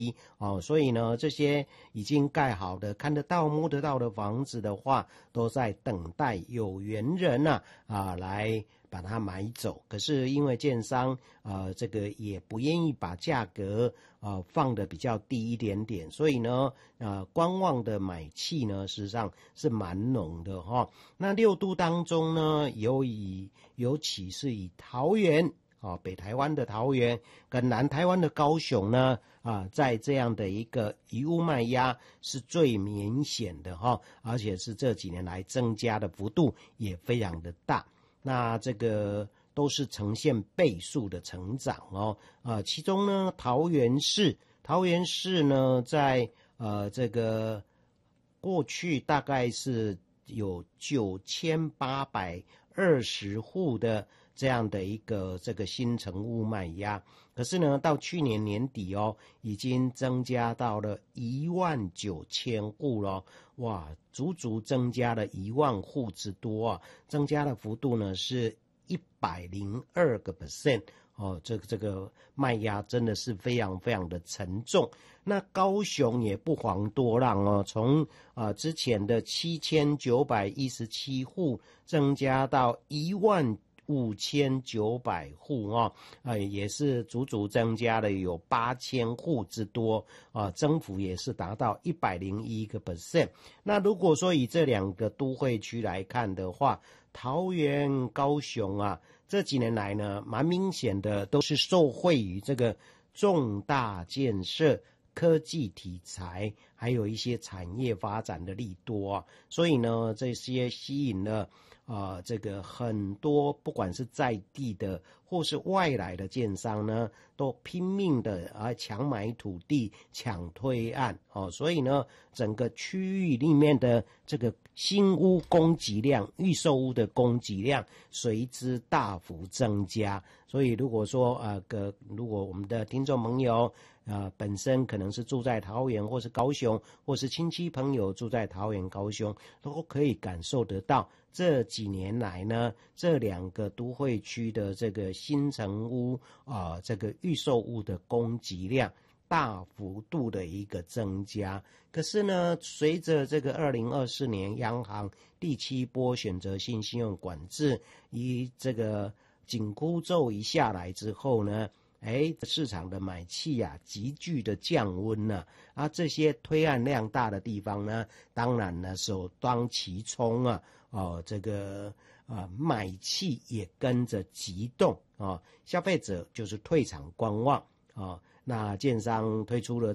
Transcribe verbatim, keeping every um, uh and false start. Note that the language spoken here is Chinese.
哦，所以呢，这些已经盖好的、看得到、摸得到的房子的话，都在等待有缘人呐 啊, 啊来把它买走。可是因为建商呃这个也不愿意把价格呃放得比较低一点点，所以呢呃观望的买气呢事实上是蛮浓的哈、哦。那六都当中呢，有以尤其是以桃园。哦，北台湾的桃园跟南台湾的高雄呢，啊，在这样的一个遗物卖压是最明显的哈、哦，而且是这几年来增加的幅度也非常的大。那这个都是呈现倍数的成长哦，啊，其中呢，桃园市，桃园市呢，在呃这个过去大概是有九千八百二十户的。这样的一个这个新成屋卖压，可是呢，到去年年底哦，已经增加到了一万九千户了，哇，足足增加了一万户之多啊，增加的幅度呢是一百零二个 percent 哦，这个这个卖压真的是非常非常的沉重。那高雄也不遑多让哦，从啊、呃、之前的七千九百一十七户增加到一万。五千九百户啊、呃，也是足足增加了有八千户之多啊、呃，增幅也是达到一百零一个 percent。那如果说以这两个都会区来看的话，桃园、高雄啊，这几年来呢，蛮明显的都是受惠于这个重大建设。科技题材还有一些产业发展的利多啊，所以呢，这些吸引了啊、呃，这个很多不管是在地的或是外来的建商呢，都拼命的啊抢买土地、抢推案哦，所以呢，整个区域里面的这个新屋供给量、预售屋的供给量随之大幅增加。所以如果说啊个，如果我们的听众朋友啊、呃、本身可能是住在桃园或是高雄，或是亲戚朋友住在桃园、高雄，都可以感受得到这几年来呢，这两个都会区的这个新成屋啊、呃，这个预售屋的供给量大幅度的一个增加。可是呢，随着这个二零二四年央行第七波选择性信用管制以这个紧箍咒一下来之后呢，哎，市场的买气啊急剧的降温了啊，这些推案量大的地方呢，当然呢首当其冲啊，哦，这个啊买气也跟着急动啊，消费者就是退场观望啊，那建商推出了